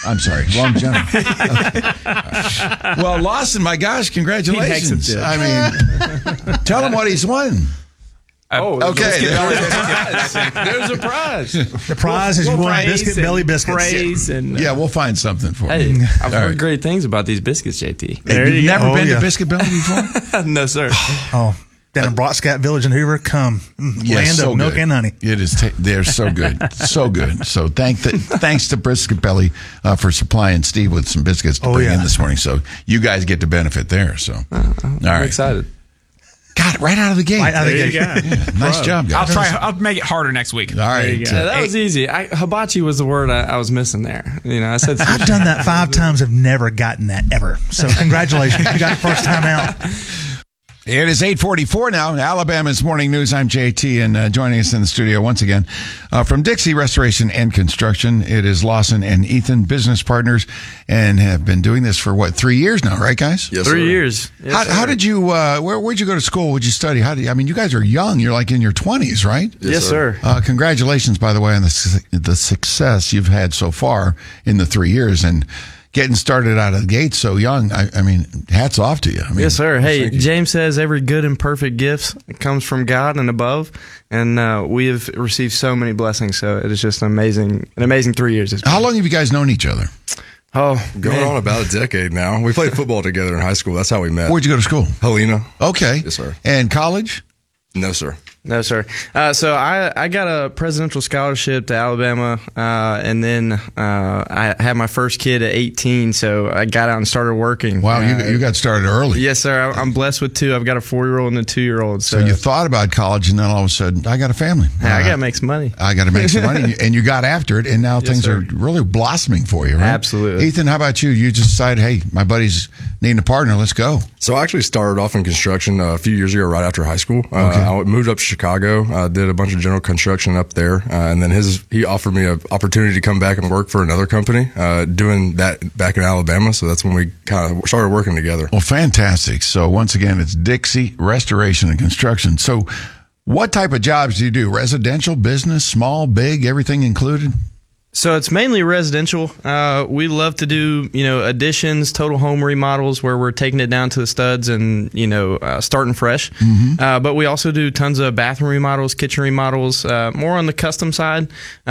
I'm sorry, longevity. Well, Lawson, my gosh, congratulations. I mean, tell him what he's won. Okay. There's a prize. The prize is you won Biscuit Belly biscuits. Praise and yeah, we'll find something for hey, you. I've heard great things about these biscuits, JT. There You've you never go. been to Biscuit Belly before? No, sir. Oh, down in Brockscat Village in Hoover, come. Land so of milk good. and honey. It is. They're so good, so good. So thanks to Biscuit Belly for supplying Steve with some biscuits to bring in this morning. So you guys get to benefit there. So I'm excited. Got it right out of the gate. Right out of the gate. Yeah, nice job, guys. I'll make it harder next week. All right. Yeah, that was easy. Hibachi was the word I was missing there. You know, I said I've done that 5 times. I've never gotten that ever. So congratulations. You got it first time out. It is 8:44 now. Alabama's Morning News. I'm JT, and joining us in the studio once again from Dixie Restoration and Construction, it is Lawson and Ethan, business partners, and have been doing this for, 3 years now, right, guys? Yes, 3 years. Yes, how did you, where'd you go to school? What'd you study? You guys are young. You're like in your 20s, right? Yes, sir. Congratulations, by the way, on the success you've had so far in the 3 years. And getting started out of the gate so young, I mean, hats off to you. I mean, yes, sir. Hey, James says every good and perfect gift comes from God and above, and we have received so many blessings. So it is just an amazing 3 years. How long have you guys known each other? Oh, going on about a decade now. We played football together in high school. That's how we met. Where'd you go to school? Helena. Okay. Yes, sir. And college? No, sir. No, sir. So I got a presidential scholarship to Alabama, and then I had my first kid at 18, so I got out and started working. Wow, you got started early. Yes, sir. I'm blessed with 2. I've got a 4-year-old and a 2-year-old. So you thought about college, and then all of a sudden, I got a family. I got to make some money. I got to make some money, and you got after it, and now things are really blossoming for you, right? Absolutely. Ethan, how about you? You just decided, hey, my buddy's needing a partner. Let's go. So I actually started off in construction a few years ago, right after high school. I moved up to Chicago, did a bunch of general construction up there, and then he offered me an opportunity to come back and work for another company, doing that back in Alabama. So that's when we kind of started working together. Well, fantastic. So once again, it's Dixie Restoration and Construction. So what type of jobs do you do? Residential, business, small, big, everything included? So it's mainly residential. We love to do, additions, total home remodels where we're taking it down to the studs and, starting fresh. Mm-hmm. But we also do tons of bathroom remodels, kitchen remodels, more on the custom side,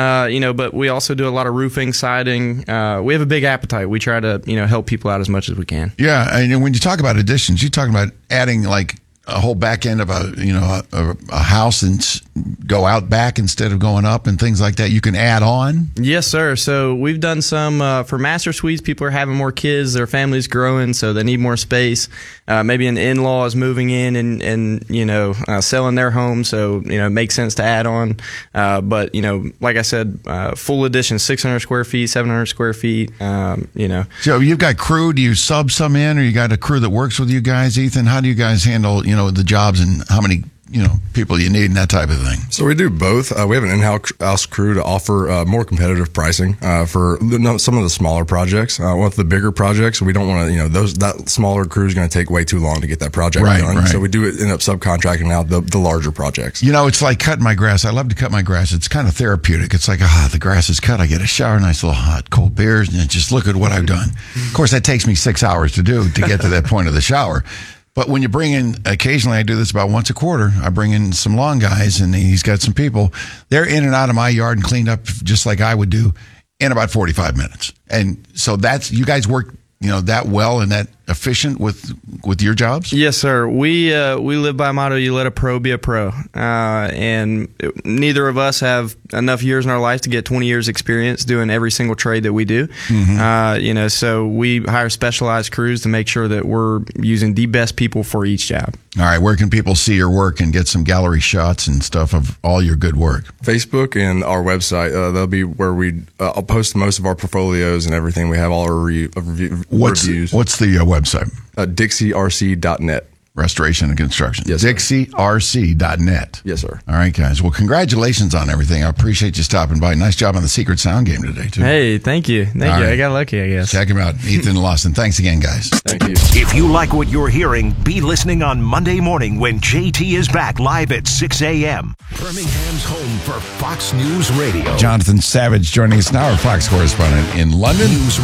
but we also do a lot of roofing, siding. We have a big appetite. We try to, help people out as much as we can. Yeah. And when you talk about additions, you're talking about adding like a whole back end of a house and go out back instead of going up and things like that. You can add on. Yes, sir. So we've done some for master suites. People are having more kids, their family's growing, so they need more space. Maybe an in-law is moving in and selling their home, so it makes sense to add on. But like I said, full addition, 600 square feet, 700 square feet. So you've got crew. Do you sub some in, or you got a crew that works with you guys, Ethan? How do you guys handle the jobs and how many people you need and that type of thing? So we do both. We have an in-house crew to offer more competitive pricing for some of the smaller projects. With the bigger projects, we don't want to, that smaller crew is going to take way too long to get that project done. Right. So we do end up subcontracting out the larger projects. It's like cutting my grass. I love to cut my grass. It's kind of therapeutic. It's like, the grass is cut. I get a shower, nice little hot, cold beers, and just look at what I've done. Of course, that takes me 6 hours to do to get to that point of the shower. But when you bring in, occasionally I do this about once a quarter, I bring in some lawn guys and he's got some people. They're in and out of my yard and cleaned up just like I would do in about 45 minutes. And so you guys work, that well and that efficient with your jobs? Yes, sir. We live by a motto, you let a pro be a pro. And neither of us have enough years in our life to get 20 years experience doing every single trade that we do. Mm-hmm. So we hire specialized crews to make sure that we're using the best people for each job. All right. Where can people see your work and get some gallery shots and stuff of all your good work? Facebook and our website. That'll be where I'll post most of our portfolios and everything. We have all our reviews. What's the website? DixieRC.net. Restoration and Construction. Yes, sir. DixieRC.net. Yes, sir. All right, guys. Well, congratulations on everything. I appreciate you stopping by. Nice job on the Secret Sound game today, too. Hey, thank you. Thank you. Right. I got lucky, I guess. Check him out. Ethan Lawson. Thanks again, guys. Thank you. If you like what you're hearing, be listening on Monday morning when JT is back live at 6 a.m. Birmingham's home for Fox News Radio. Jonathan Savage joining us now, our Fox correspondent in London.